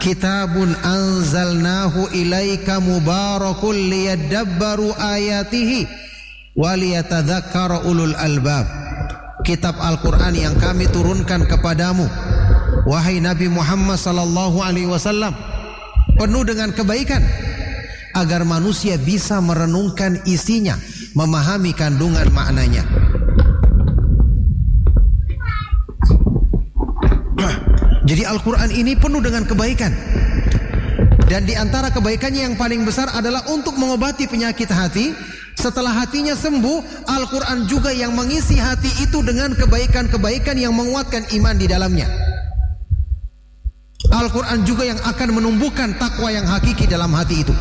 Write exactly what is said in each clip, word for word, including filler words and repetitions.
kitabun anzalnahu ilaika mubarakun liyadabbaru ayatihi waliyatadzakkara ulul albab. Kitab Al-Quran yang kami turunkan kepadamu, wahai Nabi Muhammad sallallahu alaihi wasallam, penuh dengan kebaikan agar manusia bisa merenungkan isinya, memahami kandungan maknanya. Jadi Al-Quran ini penuh dengan kebaikan. Dan di antara kebaikannya yang paling besar adalah untuk mengobati penyakit hati. Setelah hatinya sembuh, Al-Quran juga yang mengisi hati itu dengan kebaikan-kebaikan yang menguatkan iman di dalamnya. Al-Quran juga yang akan menumbuhkan takwa yang hakiki dalam hati itu.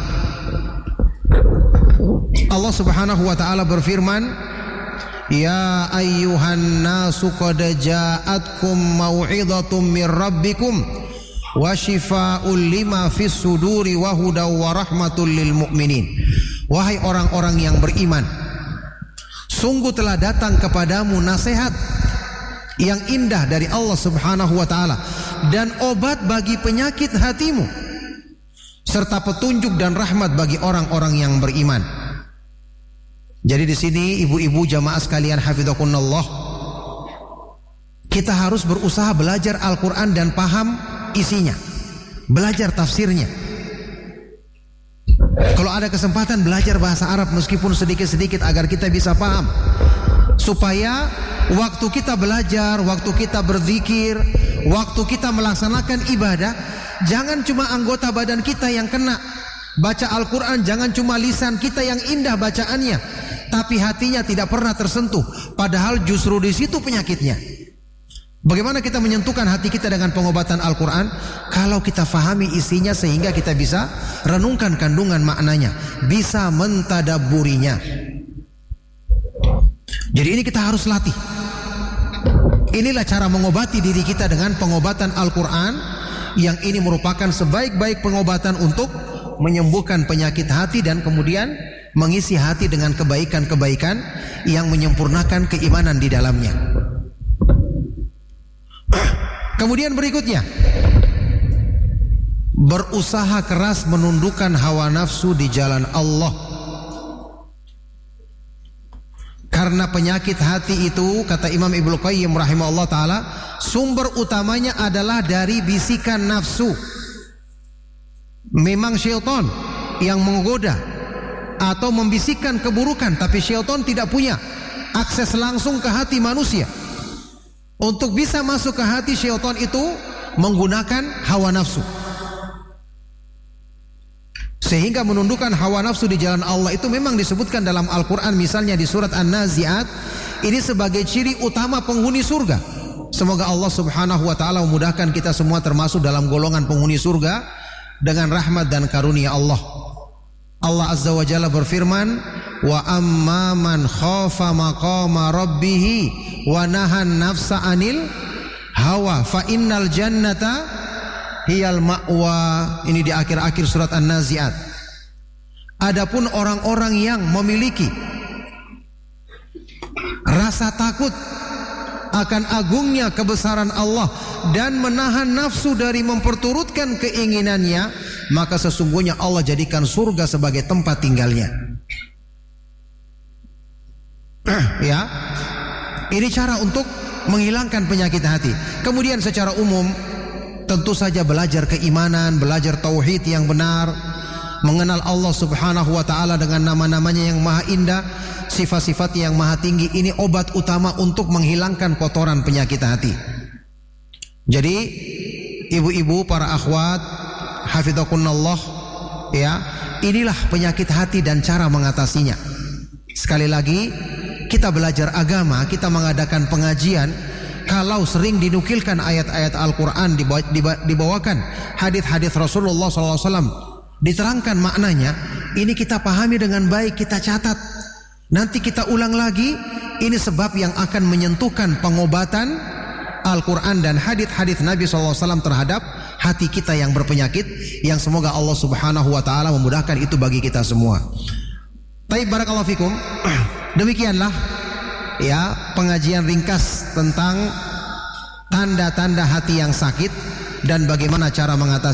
Allah Subhanahu wa ta'ala berfirman, ya ayyuhan nasu qad ja'atkum mau'idhatum mir rabbikum wa shifaa'un lima fis suduri wa hudaw wa rahmatul lil mu'minin. Wahai orang-orang yang beriman, sungguh telah datang kepadamu nasihat yang indah dari Allah Subhanahu wa ta'ala dan obat bagi penyakit hatimu, serta petunjuk dan rahmat bagi orang-orang yang beriman. Jadi di sini ibu-ibu jamaah sekalian hafizakumullah, kita harus berusaha belajar Al-Quran dan paham isinya, belajar tafsirnya. Kalau ada kesempatan belajar bahasa Arab meskipun sedikit-sedikit agar kita bisa paham, supaya waktu kita belajar, waktu kita berzikir, waktu kita melaksanakan ibadah, jangan cuma anggota badan kita yang kena. Baca Al-Quran jangan cuma lisan kita yang indah bacaannya, tapi hatinya tidak pernah tersentuh. Padahal justru di situ penyakitnya. Bagaimana kita menyentuhkan hati kita dengan pengobatan Al-Quran? Kalau kita fahami isinya sehingga kita bisa renungkan kandungan maknanya, bisa mentadabburinya. Jadi ini kita harus latih. Inilah cara mengobati diri kita dengan pengobatan Al-Quran, yang ini merupakan sebaik-baik pengobatan untuk menyembuhkan penyakit hati dan kemudian mengisi hati dengan kebaikan-kebaikan yang menyempurnakan keimanan di dalamnya. Kemudian berikutnya, berusaha keras menundukkan hawa nafsu di jalan Allah. Karena penyakit hati itu, kata Imam Ibnu Qayyim rahimahullah ta'ala, sumber utamanya adalah dari bisikan nafsu. Memang syaitan yang menggoda atau membisikkan keburukan, tapi syaitan tidak punya akses langsung ke hati manusia. Untuk bisa masuk ke hati, syaitan itu menggunakan hawa nafsu. Sehingga menundukkan hawa nafsu di jalan Allah itu memang disebutkan dalam Al-Quran. Misalnya di surat An-Nazi'at, ini sebagai ciri utama penghuni surga. Semoga Allah Subhanahu wa ta'ala memudahkan kita semua termasuk dalam golongan penghuni surga dengan rahmat dan karunia Allah. Allah Azza wa Jalla berfirman, wa amma man khafa maqama rabbih wa nahan nafsa anil hawa fa innal jannata hiyal ma'wa. Ini di akhir-akhir surat An-Nazi'at. Adapun orang-orang yang memiliki rasa takut akan agungnya kebesaran Allah dan menahan nafsu dari memperturutkan keinginannya, maka sesungguhnya Allah jadikan surga sebagai tempat tinggalnya. Ya, ini cara untuk menghilangkan penyakit hati. Kemudian secara umum, tentu saja belajar keimanan, belajar tauhid yang benar, mengenal Allah Subhanahu wa ta'ala dengan nama-namanya yang maha indah, sifat-sifat yang maha tinggi. Ini obat utama untuk menghilangkan kotoran penyakit hati. Jadi ibu-ibu, para akhwat hafizakunallah, ya, inilah penyakit hati dan cara mengatasinya. Sekali lagi, kita belajar agama, kita mengadakan pengajian, kalau sering dinukilkan ayat-ayat Al-Quran, dibawakan hadis-hadis Rasulullah shallallahu alaihi wasallam, diterangkan maknanya, ini kita pahami dengan baik, kita catat, nanti kita ulang lagi. Ini sebab yang akan menyentuhkan pengobatan Al-Quran dan hadis-hadis Nabi shallallahu alaihi wasallam terhadap hati kita yang berpenyakit, yang semoga Allah Subhanahu wa ta'ala memudahkan itu bagi kita semua. Baik, barakallahu fikum. Demikianlah ya pengajian ringkas tentang tanda-tanda hati yang sakit dan bagaimana cara mengatasi